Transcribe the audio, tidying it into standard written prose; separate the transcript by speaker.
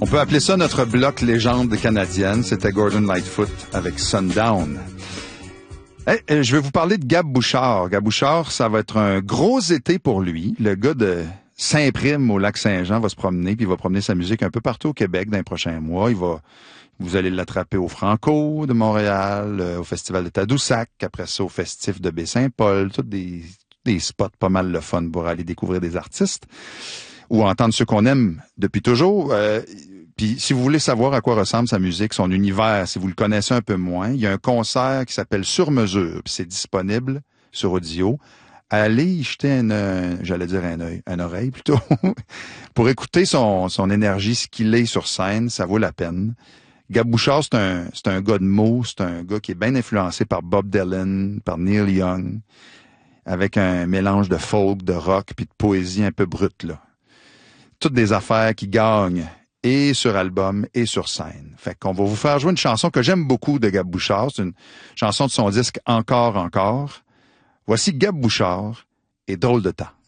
Speaker 1: On peut appeler ça notre bloc légende canadienne. C'était Gordon Lightfoot avec Sundown. Je vais vous parler de Gab Bouchard. Gab Bouchard, ça va être un gros été pour lui. Le gars de Saint-Prime au Lac-Saint-Jean va se promener, puis il va promener sa musique un peu partout au Québec dans les prochains mois. Vous allez l'attraper au Franco de Montréal, au Festival de Tadoussac, après ça au Festif de Baie-Saint-Paul, tous des spots pas mal le fun pour aller découvrir des artistes ou entendre ceux qu'on aime depuis toujours. Puis si vous voulez savoir à quoi ressemble sa musique, son univers, si vous le connaissez un peu moins, il y a un concert qui s'appelle Sur mesure, puis c'est disponible sur audio. Allez y jeter un oreille plutôt, pour écouter son énergie, ce qu'il est sur scène, ça vaut la peine. Gab Bouchard, c'est un gars de mots, c'est un gars qui est bien influencé par Bob Dylan, par Neil Young, avec un mélange de folk, de rock, puis de poésie un peu brute, là. Toutes des affaires qui gagnent, et sur album, et sur scène. Fait qu'on va vous faire jouer une chanson que j'aime beaucoup de Gab Bouchard. C'est une chanson de son disque Encore. Voici Gab Bouchard et Drôle de temps.